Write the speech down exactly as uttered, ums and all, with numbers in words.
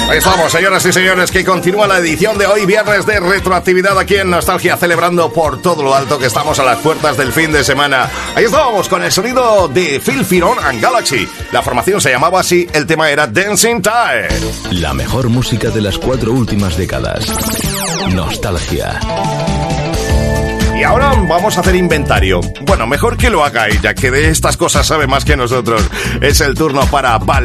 Ahí estamos, señoras y señores, que continúa la edición de hoy, viernes de retroactividad aquí en Nostalgia, celebrando por todo lo alto que estamos a las puertas del fin de semana. Ahí estábamos con el sonido de Phil Firon and Galaxy. La formación se llamaba así, el tema era Dancing Tide. La mejor música de las cuatro últimas décadas. Nostalgia. Y ahora vamos a hacer inventario. Bueno, mejor que lo haga ella, que de estas cosas sabe más que nosotros. Es el turno para Val